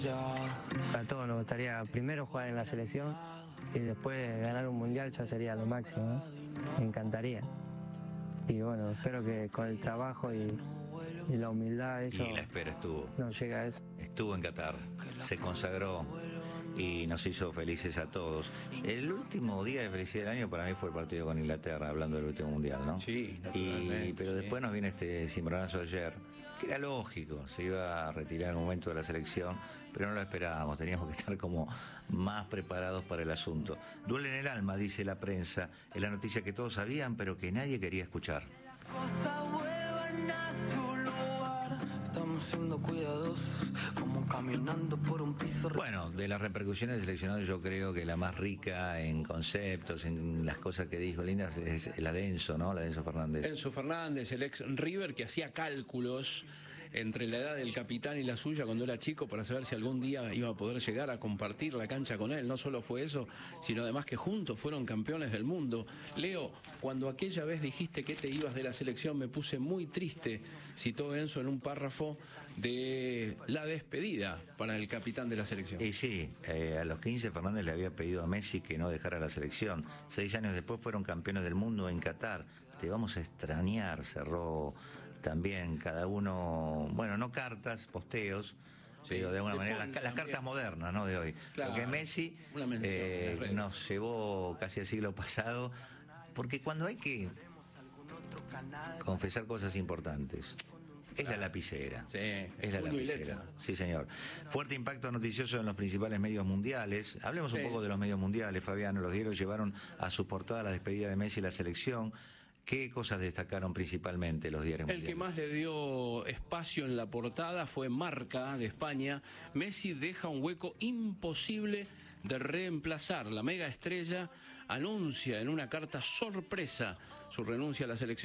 A todos nos gustaría primero jugar en la selección y después ganar un mundial, ya sería lo máximo, ¿no? Me encantaría. Y bueno, espero que con el trabajo y la humildad eso Y la espera estuvo. nos llega a eso. Estuvo en Qatar, se consagró y nos hizo felices a todos. El último día de felicidad del año para mí fue el partido con Inglaterra, hablando del último mundial, ¿no? Sí, naturalmente, pero sí. después nos viene este cimbronazo ayer, que era lógico, se iba a retirar en un momento de la selección, pero no lo esperábamos, teníamos que estar como más preparados para el asunto. Duele en el alma, dice la prensa, es la noticia que todos sabían, pero que nadie quería escuchar. Cosas vuelvan a su lugar. Estamos siendo cuidadosos, como caminando por un piso. Bueno, de las repercusiones del seleccionado yo creo que la más rica en conceptos, en las cosas que dijo lindas, es la de Enzo, ¿no? La de Enzo Fernández. Enzo Fernández, el ex River, que hacía cálculos entre la edad del capitán y la suya cuando era chico para saber si algún día iba a poder llegar a compartir la cancha con él. No solo fue eso, sino además que juntos fueron campeones del mundo. Leo, cuando aquella vez dijiste que te ibas de la selección me puse muy triste, citó Enzo en un párrafo de la despedida para el capitán de la selección. Y sí, a los 15 Fernández le había pedido a Messi que no dejara la selección. 6 años después fueron campeones del mundo en Qatar. Te vamos a extrañar, cerró también cada uno, bueno, no cartas, posteos, Sí, pero de alguna manera las también. cartas modernas, ¿no? De hoy. Claro, porque Messi una mención en las redes. nos llevó casi al siglo pasado, porque cuando hay que confesar cosas importantes, es la lapicera. Sí, es la puño y lapicera. letra. Sí, señor. Fuerte impacto noticioso en los principales medios mundiales. Hablemos un Sí. poco de los medios mundiales, Fabiano. Los diarios llevaron a su portada la despedida de Messi y la selección. ¿Qué cosas destacaron principalmente los diarios El mundiales? que más le dio espacio en la portada fue Marca, de España. Messi deja un hueco imposible de reemplazar. La mega estrella anuncia en una carta sorpresa su renuncia a la selección.